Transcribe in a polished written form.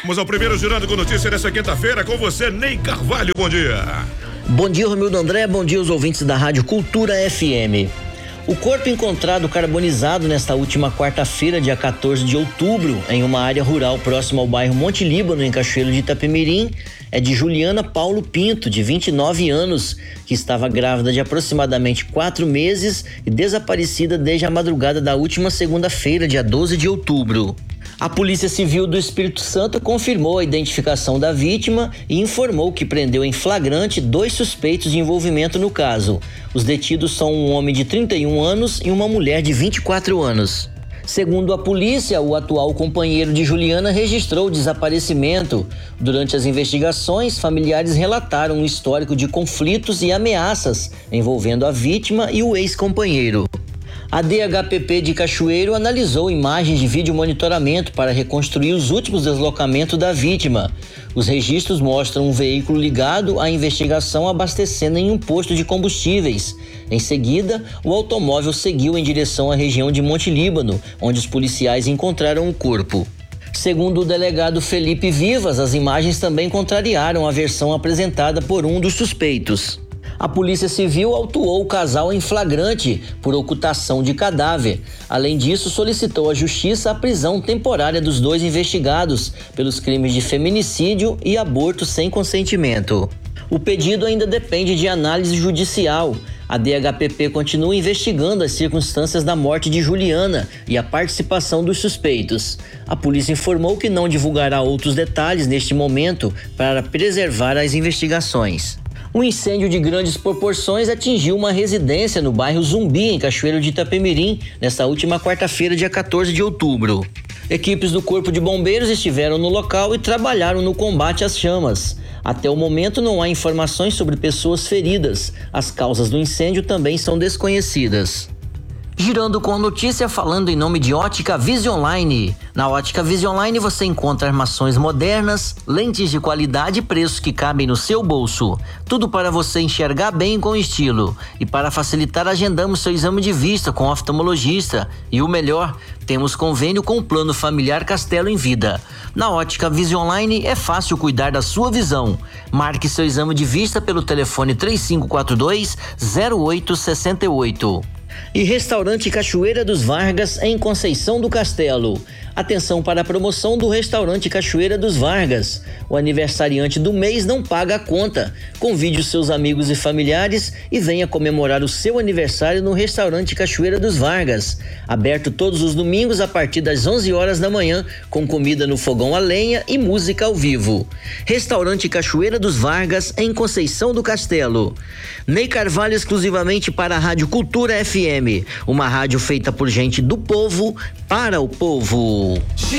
Vamos ao primeiro Girando com Notícia dessa quinta-feira com você, Ney Carvalho. Bom dia. Bom dia, Romildo André. Bom dia aos ouvintes da Rádio Cultura FM. O corpo encontrado carbonizado nesta última quarta-feira, dia 14 de outubro, em uma área rural próxima ao bairro Monte Líbano, em Cachoeiro de Itapemirim, é de Juliana Paulo Pinto, de 29 anos, que estava grávida de aproximadamente 4 meses e desaparecida desde a madrugada da última segunda-feira, dia 12 de outubro. A Polícia Civil do Espírito Santo confirmou a identificação da vítima e informou que prendeu em flagrante 2 suspeitos de envolvimento no caso. Os detidos são um homem de 31 anos e uma mulher de 24 anos. Segundo a polícia, o atual companheiro de Juliana registrou o desaparecimento. Durante as investigações, familiares relataram um histórico de conflitos e ameaças envolvendo a vítima e o ex-companheiro. A DHPP de Cachoeiro analisou imagens de vídeo monitoramento para reconstruir os últimos deslocamentos da vítima. Os registros mostram um veículo ligado à investigação abastecendo em um posto de combustíveis. Em seguida, o automóvel seguiu em direção à região de Monte Líbano, onde os policiais encontraram o corpo. Segundo o delegado Felipe Vivas, as imagens também contrariaram a versão apresentada por um dos suspeitos. A Polícia Civil autuou o casal em flagrante por ocultação de cadáver. Além disso, solicitou à Justiça a prisão temporária dos 2 investigados pelos crimes de feminicídio e aborto sem consentimento. O pedido ainda depende de análise judicial. A DHPP continua investigando as circunstâncias da morte de Juliana e a participação dos suspeitos. A polícia informou que não divulgará outros detalhes neste momento para preservar as investigações. Um incêndio de grandes proporções atingiu uma residência no bairro Zumbi, em Cachoeiro de Itapemirim, nesta última quarta-feira, dia 14 de outubro. Equipes do Corpo de Bombeiros estiveram no local e trabalharam no combate às chamas. Até o momento não há informações sobre pessoas feridas. As causas do incêndio também são desconhecidas. Girando com a notícia, falando em nome de Ótica Visionline. Na Ótica Visionline você encontra armações modernas, lentes de qualidade e preços que cabem no seu bolso. Tudo para você enxergar bem com estilo. E para facilitar, agendamos seu exame de vista com oftalmologista. E o melhor, temos convênio com o Plano Familiar Castelo em Vida. Na Ótica Visionline é fácil cuidar da sua visão. Marque seu exame de vista pelo telefone 3542-0868. E Restaurante Cachoeira dos Vargas, em Conceição do Castelo. Atenção para a promoção do Restaurante Cachoeira dos Vargas. O aniversariante do mês não paga a conta. Convide os seus amigos e familiares e venha comemorar o seu aniversário no Restaurante Cachoeira dos Vargas. Aberto todos os domingos a partir das 11 horas da manhã, com comida no fogão a lenha e música ao vivo. Restaurante Cachoeira dos Vargas, em Conceição do Castelo. Ney Carvalho, exclusivamente para a Rádio Cultura FM. Uma rádio feita por gente do povo, para o povo.